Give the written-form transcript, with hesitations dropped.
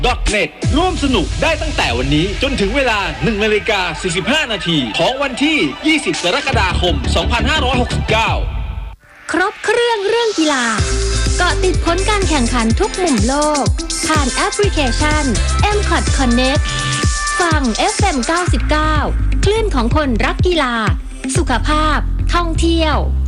.net ร่วมสนุกได้ตั้งแต่วันนี้จนถึงเวลา 1:45 นาทีของวันที่ 20 กรกฎาคม 2569 ครบเครื่องกีฬาเกาะติดผลการแข่งขันทุกมุมโลกผ่านแอปพลิเคชัน M-Cot Connect ฟัง FM 99 คลื่นของคนรักกีฬาสุขภาพท่องเที่ยว